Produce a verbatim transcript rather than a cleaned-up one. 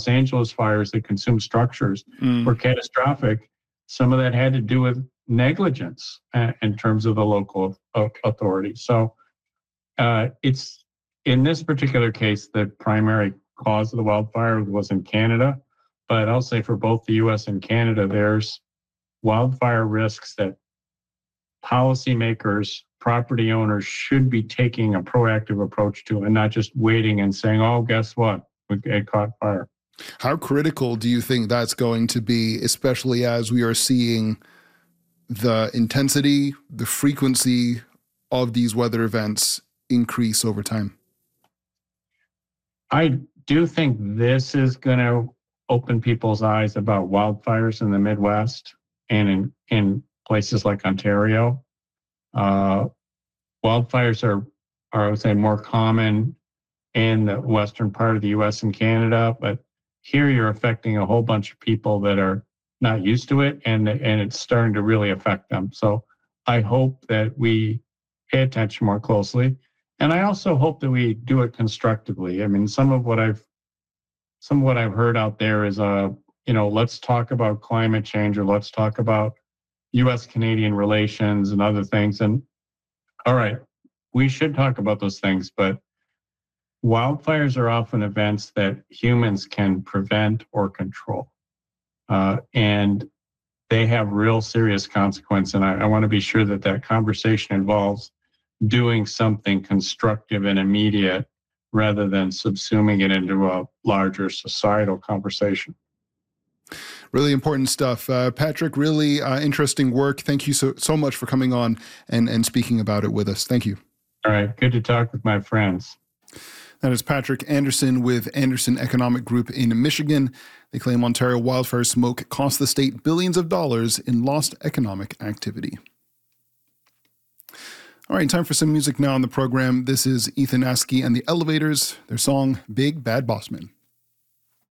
Los Angeles fires that consumed structures mm. were catastrophic. Some of that had to do with negligence uh, in terms of the local uh, authority. So uh, it's in this particular case, the primary cause of the wildfire was in Canada. But I'll say for both the U S and Canada, there's wildfire risks that policymakers, property owners should be taking a proactive approach to and not just waiting and saying, oh, guess what? It caught fire. How critical do you think that's going to be, especially as we are seeing the intensity, the frequency of these weather events increase over time? I do think this is going to open people's eyes about wildfires in the Midwest and in, in places like Ontario. Uh, wildfires are, are, I would say, more common in the western part of the U S and Canada, but here you're affecting a whole bunch of people that are not used to it, and, and it's starting to really affect them. So I hope that we pay attention more closely. And I also hope that we do it constructively. I mean, some of what I've some of what I've heard out there is, uh, you know, let's talk about climate change, or let's talk about U S Canadian relations and other things. And all right, we should talk about those things, but wildfires are often events that humans can prevent or control. Uh, and they have real serious consequence. And I, I want to be sure that that conversation involves doing something constructive and immediate rather than subsuming it into a larger societal conversation. Really important stuff. Uh, Patrick, really uh, interesting work. Thank you so, so much for coming on and, and speaking about it with us. Thank you. All right. Good to talk with my friends. That is Patrick Anderson with Anderson Economic Group in Michigan. They claim Ontario wildfire smoke cost the state billions of dollars in lost economic activity. All right, time for some music now on the program. This is Ethan Askey and the Elevators, their song Big Bad Bossman.